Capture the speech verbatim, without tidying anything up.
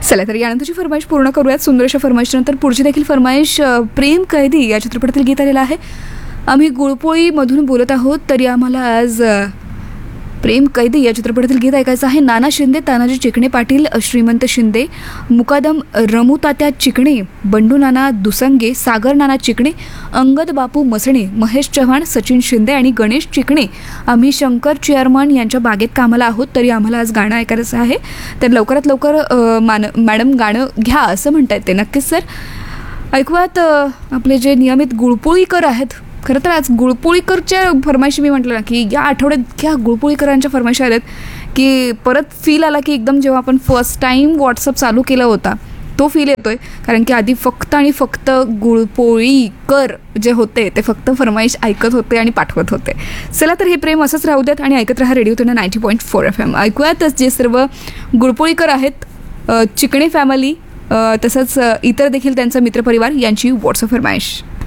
चला तर यानंतरची फरमाईश पूर्ण करूयात. सुंदरशा फरमाईशनंतर पुढची देखील फरमाईश प्रेम कैदी या चित्रपटातील गीत आलेलं आहे. आम्ही गुळपोळीमधून बोलत आहोत, तरी आम्हाला आज प्रेम कैदी या चित्रपटातील गीत ऐकायचं आहे. नाना शिंदे, तानाजी चिकणे पाटील, श्रीमंत शिंदे, मुकादम रमुतात्या चिकणे, बंडू नाना दुसंगे, सागर नाना चिकणे, अंगद बापू मसणे, महेश चव्हाण, सचिन शिंदे आणि गणेश चिकणे. आम्ही शंकर चेअरमन यांच्या बागेत कामाला आहोत, तरी आम्हाला आज गाणं ऐकायचं आहे. तर लवकरात लवकर मान मॅडम गाणं घ्या असं म्हणतायत ते. नक्कीच सर. ऐकूयात आपले जे नियमित गुळपोळीकर आहेत. खरं तर आज गुळपोळीकरच्या फरमाईशी मी म्हटलं ना की या आठवड्यात इतक्या गुळपोळीकरांच्या फरमाईशी आल्यात की परत फील आला की एकदम जेव्हा आपण फर्स्ट टाईम व्हॉट्सअप चालू केला होता तो फील येतोय. कारण की आधी फक्त आणि फक्त गुळपोळीकर जे होते ते फक्त फरमाईश ऐकत होते आणि पाठवत होते. चला तर हे प्रेम असंच राहू देत आणि ऐकत राहा रेडिओ तुना ninety point four F M. ऐकूयातच जे सर्व गुळपोळीकर आहेत, चिकणे फॅमिली, तसंच इतर देखील त्यांचा मित्रपरिवार यांची व्हॉट्सअप फरमाईश.